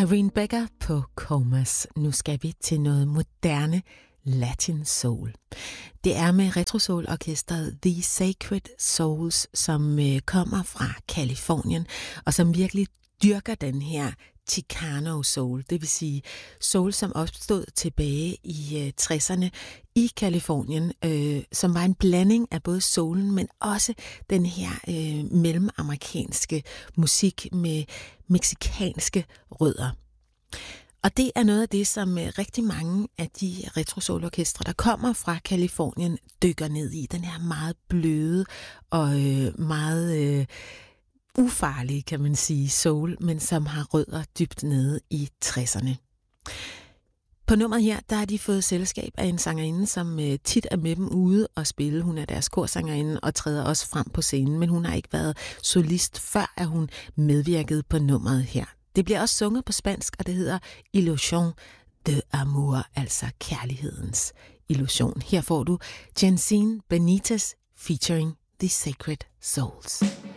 Irene Becker på Comas. Nu skal vi til noget moderne Latin Soul. Det er med retrosoul-orkestret The Sacred Souls, som kommer fra Californien, og som virkelig dyrker den her Chicano soul, det vil sige soul, som opstod tilbage i 60'erne i Californien, som var en blanding af både soulen, men også den her mellemamerikanske musik med meksikanske rødder. Og det er noget af det, som rigtig mange af de retro-soul-orkestre, der kommer fra Californien, dykker ned i. Den her meget bløde og meget ufarlige, kan man sige, soul, men som har rødder dybt nede i 60'erne. På nummeret her, der har de fået selskab af en sangerinde, som tit er med dem ude og spille. Hun er deres korsangerinde og træder også frem på scenen, men hun har ikke været solist, før at hun medvirkede på nummeret her. Det bliver også sunget på spansk, og det hedder Illusion de Amor, altså kærlighedens illusion. Her får du Jensine Benitez featuring The Sacred Souls.